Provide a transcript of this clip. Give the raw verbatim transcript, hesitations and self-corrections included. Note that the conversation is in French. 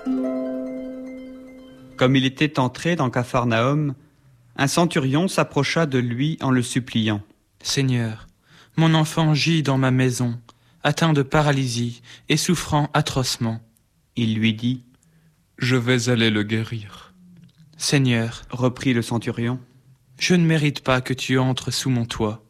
Comme il était entré dans Capharnaüm, un centurion s'approcha de lui en le suppliant. « Seigneur, mon enfant gît dans ma maison, atteint de paralysie et souffrant atrocement. » Il lui dit : « Je vais aller le guérir. »« Seigneur, reprit le centurion, je ne mérite pas que tu entres sous mon toit.